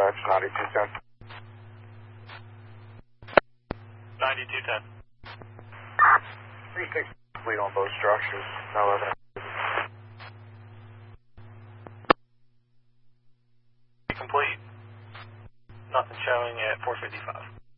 dispatch, 9210. 9210. 36 complete on both structures, no evidence. Complete. Nothing showing at 455.